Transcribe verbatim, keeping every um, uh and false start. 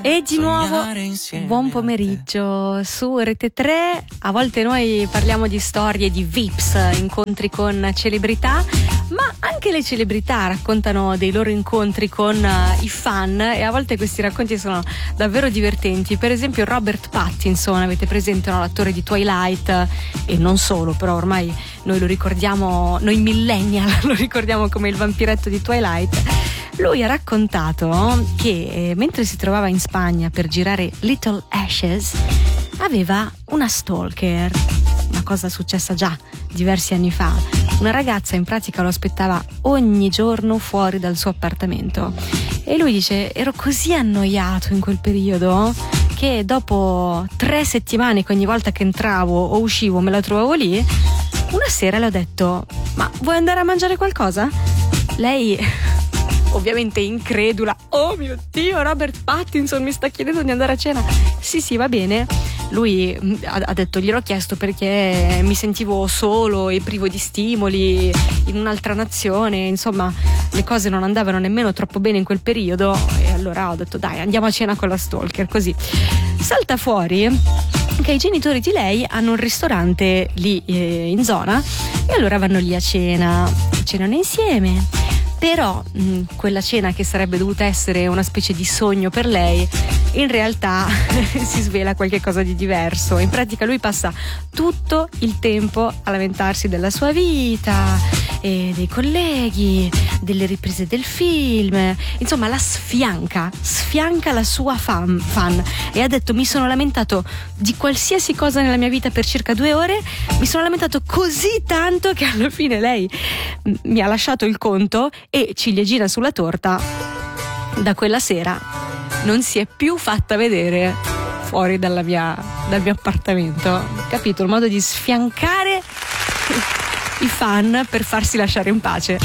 E di nuovo buon pomeriggio su Rete tre. A volte noi parliamo di storie di V I Ps, incontri con celebrità, ma anche le celebrità raccontano dei loro incontri con uh, i fan, e a volte questi racconti sono davvero divertenti. Per esempio Robert Pattinson, avete presente, no? L'attore di Twilight, e non solo, però ormai noi lo ricordiamo, noi millennial lo ricordiamo come il vampiretto di Twilight. Lui ha raccontato che eh, mentre si trovava in Spagna per girare Little Ashes aveva una stalker, una cosa successa già diversi anni fa. Una ragazza in pratica lo aspettava ogni giorno fuori dal suo appartamento, e lui dice: ero così annoiato in quel periodo che dopo tre settimane che ogni volta che entravo o uscivo me la trovavo lì, una sera le ho detto: ma vuoi andare a mangiare qualcosa? Lei ovviamente incredula: oh mio Dio, Robert Pattinson mi sta chiedendo di andare a cena. Sì sì, va bene. Lui ha detto: gliel'ho chiesto perché mi sentivo solo e privo di stimoli in un'altra nazione, insomma le cose non andavano nemmeno troppo bene in quel periodo, e allora ho detto: dai, andiamo a cena con la stalker. Così salta fuori che i genitori di lei hanno un ristorante lì eh, in zona, e allora vanno lì a cena, cenano insieme. Però mh, quella cena, che sarebbe dovuta essere una specie di sogno per lei, in realtà si svela qualche cosa di diverso. In pratica lui passa tutto il tempo a lamentarsi della sua vita e dei colleghi, delle riprese del film, insomma la sfianca, sfianca la sua fan, fan. E ha detto: mi sono lamentato di qualsiasi cosa nella mia vita per circa due ore, mi sono lamentato così tanto che alla fine lei mi ha lasciato il conto, e ciliegina sulla torta, da quella sera non si è più fatta vedere fuori dalla mia, dal mio appartamento. Capito? Il modo di sfiancare i fan per farsi lasciare in pace.